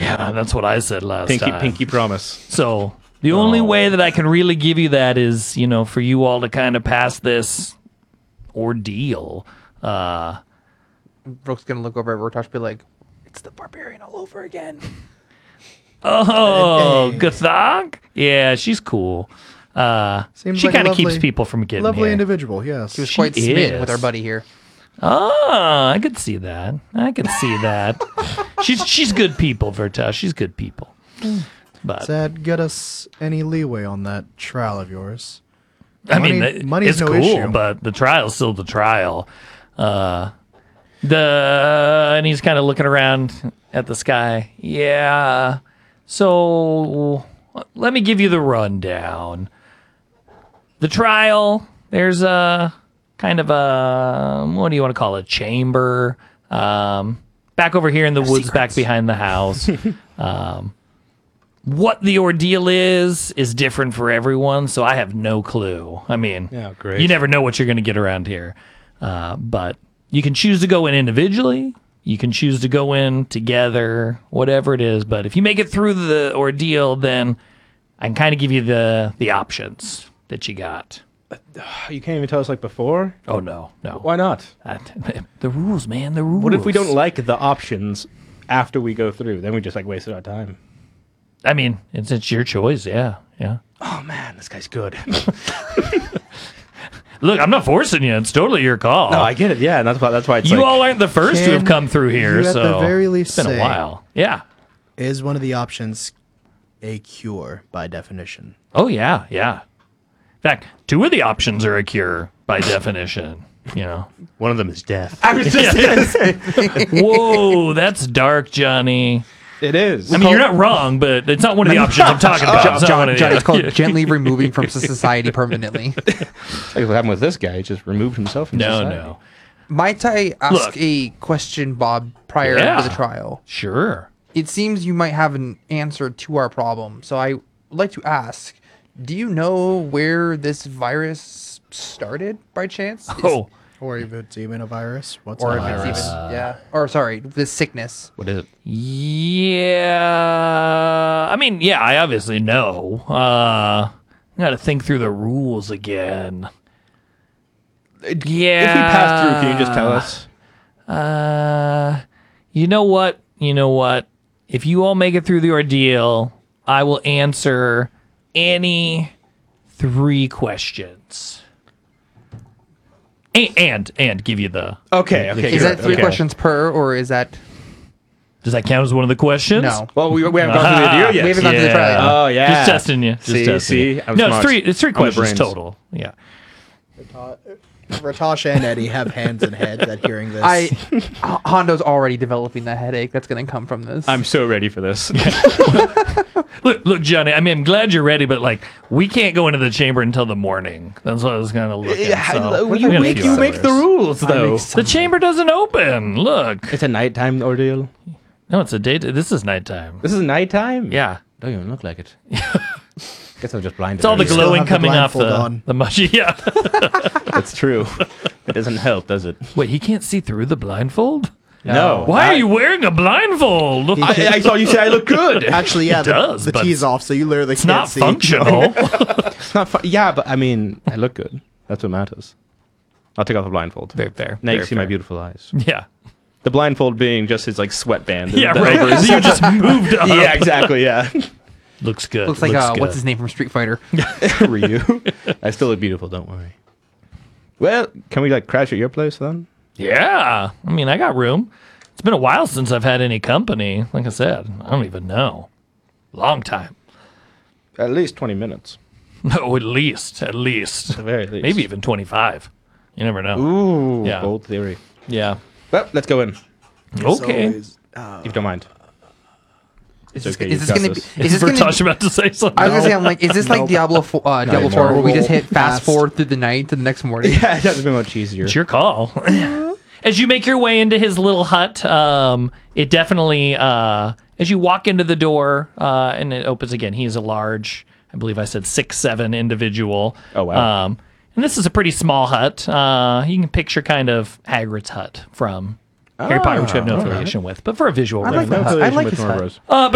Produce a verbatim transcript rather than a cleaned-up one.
Yeah, that's what I said last Pinky, time. pinky promise. So the only way that I can really give you that is, you know, for you all to kind of pass this ordeal. Uh, Brooke's gonna look over at Rotosh and be like, "It's the barbarian all over again." oh, Gathog? Yeah, she's cool. Uh, Seems she like a kind of keeps lovely- people from getting Lovely here. individual, yes. She was She quite smitten is. with our buddy here. Oh, I could see that. I could see that. she's she's good people, Verta. She's good people. But Does that get us any leeway on that trial of yours? I mean, Money- it- money's it's no cool, issue. but the trial's still the trial. Uh, the and he's kind of looking around at the sky. Yeah. So let me give you the rundown. The trial. There's a kind of a what do you want to call it? Chamber. Um, back over here in the woods, back behind the house. um, what the ordeal is is different for everyone, so I have no clue. I mean, Yeah, great. you never know what you're going to get around here. Uh, but you can choose to go in individually. You can choose to go in together, whatever it is. But if you make it through the ordeal, then I can kind of give you the the options that you got. You can't even tell us like before? Oh, no, no. Why not? That- the rules, man, the rules. What if we don't like the options after we go through? Then we just like wasted our time. I mean, it's, it's your choice, yeah, yeah. Oh man, this guy's good. Look, I'm not forcing you. It's totally your call. No, I get it. Yeah, and that's why that's why it's you like all aren't the first to have Can come through here, you at so the very least it's been a say- while. Yeah. Is one of the options a cure by definition? Oh, yeah, yeah. In fact, two of the options are a cure by definition. You know. one of them is death. I was just gonna say. Whoa, that's dark, Johnny. It is. I mean, you're not wrong, but it's not one of the options I'm talking about. It's not one John, of John, the- it's called gently removing from society permanently. Like what happened with this guy. He just removed himself from No, society. no. Might I ask Look. a question, Bob, prior Yeah. to the trial? Sure. It seems you might have an answer to our problem. So I would like to ask, do you know where this virus started by chance? Is- Oh, Or if it's even a virus? What's or a if it's virus? even, yeah. Or sorry, this sickness. What is it? yeah. I mean, yeah, I obviously know. Uh, I got to think through the rules again. Yeah. If we pass through, can you just tell us? Uh, you know what? You know what? If you all make it through the ordeal, I will answer any three questions. And and, and give you the. Okay, okay. Is good, that three okay. questions per, or is that Does that count as one of the questions? no? Well, we, we haven't gone through the deal yet. We haven't gone through the trial yet. Oh yeah. Just testing you. Just See, testing see? you. I'm No, smart. it's three. It's three I'm the questions brains. total. Yeah. Ratasha and Eddie have hands and heads at hearing this. I H- Hondo's already developing the headache that's going to come from this. I'm so ready for this. Look, look, Johnny. I mean, I'm glad you're ready, but like, we can't go into the chamber until the morning. That's what I was kind of looking. So you we got a make few you make hours. the rules though. The chamber doesn't open. Look. It's a nighttime ordeal. No, it's a day. This is nighttime. This is nighttime. Yeah. Don't even look like it. Guess I'm just blinded. It's all the still glowing have the coming off the, blindfold on. the mushy. Yeah. That's true. It doesn't help, does it? Wait, he can't see through the blindfold? No. Why I- are you wearing a blindfold? I, I saw you say I look good. Actually, yeah, the, does, the but tea's off, so you literally It's can't not see. functional. It's not fu- yeah, but I mean, I look good. That's what matters. I'll take off the blindfold. Very fair. Now you Very can see my fair. beautiful eyes. Yeah. The blindfold being just his like sweatband. Yeah, The- right. over his- You just moved up. yeah, exactly. Yeah. Looks good. Looks like Looks uh, good. what's his name from Street Fighter? Ryu. I still look beautiful. Don't worry. Well, can we like crash at your place then? Yeah. I mean, I got room. It's been a while since I've had any company. Like I said, I don't even know. Long time. At least twenty minutes. No, at least. At least. At the very least. Maybe even twenty-five. You never know. Ooh. Yeah. Bold theory. Yeah. Well, let's go in. Okay. If you don't mind. Is It's this, okay, is you've this got gonna be? this. Is Is this gonna? Vertosh about to say something? I was gonna say, I'm like, is this like Diablo, fo- uh, Diablo more. four, where we just hit fast Fast. forward through the night to the next morning? Yeah, it has been much easier. It's your call. As you make your way into his little hut, um, it definitely, uh, as you walk into the door uh, and it opens again, he is a large, I believe I said six, seven individual. Oh, wow. Um, and this is a pretty small hut. Uh, you can picture kind of Hagrid's hut from Harry Potter, which we have no affiliation with, but for a visual I like reference. that hut. I like with this hut. Norros. Uh, but